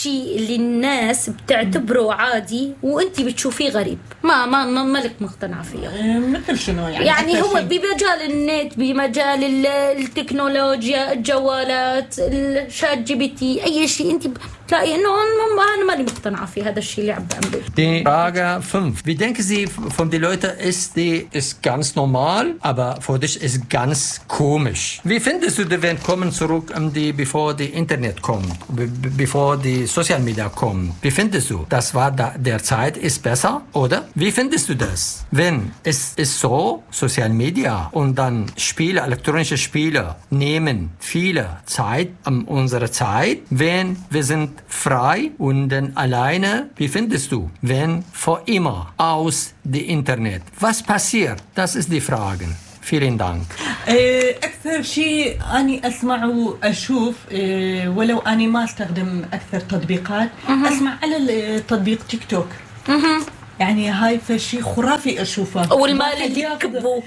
الشيء اللي الناس بتعتبره عادي وانتي بتشوفيه غريب ما لك مقتنعة فيه؟ مثل شنو يعني هو بمجال النت، بمجال التكنولوجيا، الجوالات، الشات جي بي تي، اي شيء انت بتلاقي انه انا ماني مقتنعة في هذا الشيء اللي عم بعمله. Die Frage 5. Wie denken Sie von den Leuten, ist ganz normal, aber für dich ist ganz komisch. Wie findest du, wenn kommen zurück, bevor die Internet kommt, bevor die Social Media kommen? Wie findest du? Das war der Zeit ist besser, oder? Wie findest du das? Wenn es ist so, Social Media und dann Spiele, elektronische Spiele nehmen viele Zeit an unserer Zeit, wenn wir sind frei und dann alleine. Wie findest du, wenn vor immer aus dem Internet? Was passiert? Das ist die Frage. Vielen Dank. أكثر شيء أنا أسمع وأشوف ولو أنا ما أستخدم أكثر تطبيقات أسمع على التطبيق تيك توك. يعني هاي فشي خرافي أشوفه. والمال اللي كبوا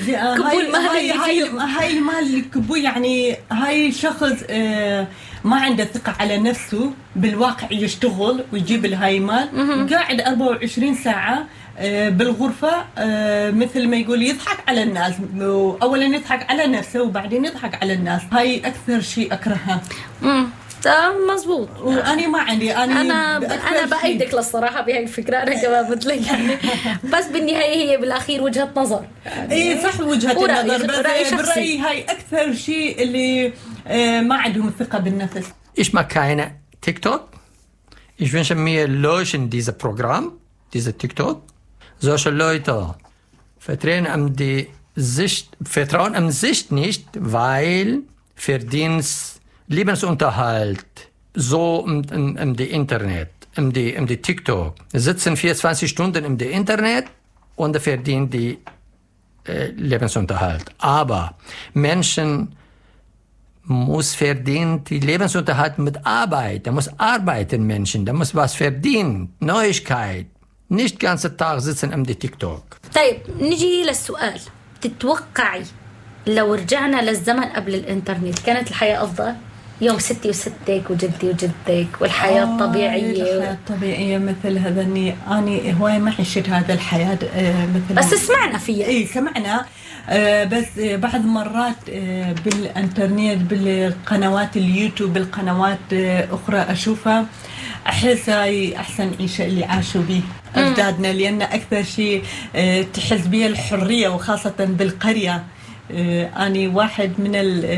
هاي المال اللي كبوا، يعني هاي شخص ما عنده ثقة على نفسه بالواقع، يشتغل ويجيب الهاي مال قاعد 24 ساعة بالغرفة، مثل ما يقول يضحك على الناس. أولا يضحك على نفسه وبعدين يضحك على الناس. هاي أكثر شيء أكرهها. مزبوط. وأنا ما عندي أنا بأيدك للصراحة بهاي الفكرة. أنا كمان مثلك يعني بس بالنهاية هي بالأخير وجهة نظر يعني. إيه صح وجهة النظر، بس برأيي هاي أكثر شيء اللي ما عندهم ثقة بالنفس. Ich mag keine TikTok. Ich wünsche mir löschen dieses Programm, diese TikTok. Solche Leute vertrauen am Sicht nicht, weil Verdienst, Lebensunterhalt, so im Internet, im TikTok, sitzen 24 Stunden im Internet und verdienen die Lebensunterhalt. Aber Menschen muss verdienen die Lebensunterhalt mit Arbeit. Da muss arbeiten Menschen, da muss was verdienen, Neuigkeit. nicht ganze Tag sitzen am تيك توك. طيب نجي للسؤال، تتوقعي لو رجعنا للزمن قبل الانترنت كانت الحياة أفضل؟ يوم ستي وستك وجدي وجدك والحياة الطبيعية. الحياة الطبيعية مثل هذا أنا هواي ما عشت هذا الحياة مثل بس سمعنا فيها. إيه سمعنا بس بعض مرات بالإنترنت بالقنوات اليوتيوب بالقنوات أخرى أشوفها أحس هاي أحسن عيشة اللي عاشوا به أجدادنا، لأن أكثر شيء تحس بها الحرية وخاصة بالقرية. أنا واحد من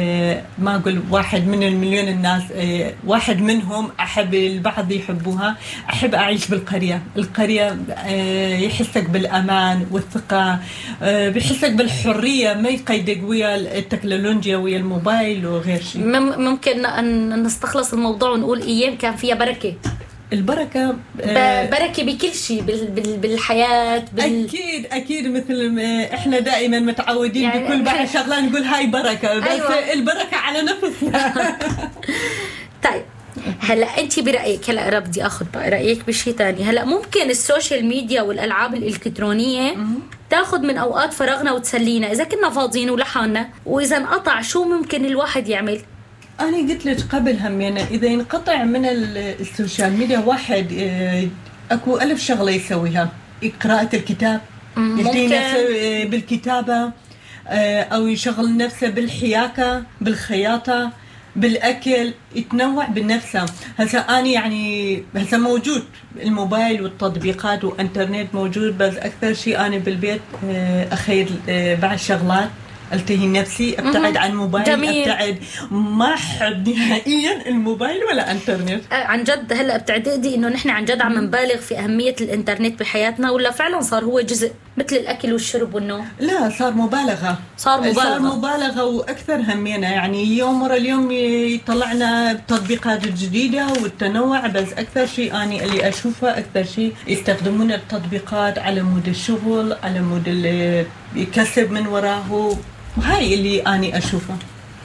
ما أقول واحد من المليون الناس، واحد منهم أحب البعض يحبوها. أحب أعيش بالقرية. القرية يحسك بالأمان والثقة، بيحسك بالحرية، ما يقيدك ويا التكنولوجيا ويا الموبايل وغير شيء. ممكن أن نستخلص الموضوع ونقول أيام كان فيها بركة. البركة بركة بكل شيء بالحياة أكيد مثل إحنا دائما متعودين يعني بكل بعد شغلة نقول هاي بركة، بس أيوة. البركة على نفسنا. طيب هلا أنت برأيك، هلا بدي أخذ رأيك بشيء تاني. هلا ممكن السوشيال ميديا والألعاب الإلكترونية تاخذ من أوقات فراغنا وتسلينا إذا كنا فاضيين ولحالنا، وإذا انقطع شو ممكن الواحد يعمل؟ أنا قلت لك قبل هم يعني إذا ينقطع من السوشيال ميديا واحد أكو ألف شغلة يسويها. قراءة الكتاب، يدي نفسه بالكتابة، أو يشغل نفسه بالحياكة بالخياطة بالأكل، يتنوع بنفسه. هسا أنا يعني هسا موجود الموبايل والتطبيقات وإنترنت موجود، بس أكثر شيء أنا بالبيت أخير بعض شغلات التهي نفسي، ابتعد عن موبايل. جميل. ابتعد، ما احب نهائيا الموبايل ولا انترنت. عن جد هلا بتعتقدي انه نحن عن جد عم نبالغ في اهميه الانترنت بحياتنا، ولا فعلا صار هو جزء مثل الاكل والشرب والنوم؟ لا صار مبالغه. صار مبالغه واكثر همينا، يعني يوم ورا اليوم يطلعنا تطبيقات جديده والتنوع، بس اكثر شيء اني اللي اشوفه اكثر شيء يستخدمون التطبيقات على مود الشغل، على مود اللي يكسب من وراه، وهاي اللي أنا أشوفه.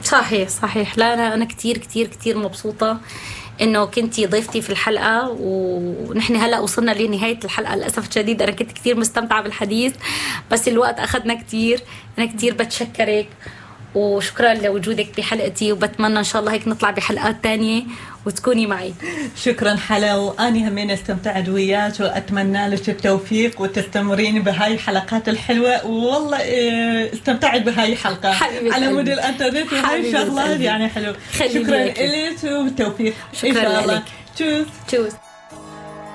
صحيح. لا أنا كتير مبسوطة إنه كنتي ضيفتي في الحلقة، ونحن هلأ وصلنا لنهاية الحلقة للأسف الشديد. أنا كنت كتير مستمتعة بالحديث بس الوقت أخذنا كتير. أنا كتير بتشكرك وشكرا لوجودك بحلقتي، وبتمنى إن شاء الله هيك نطلع بحلقات تانية وتكوني معي. شكرا حلا، وأني همين استمتعت وياك وأتمنى لك التوفيق وتستمرين بهاي الحلقات الحلوة. والله استمتعت بهاي الحلقة على مود الانترنت وهاي شغلات يعني حلو. شكرا لك وبالتوفيق إن شاء الله. تشوز.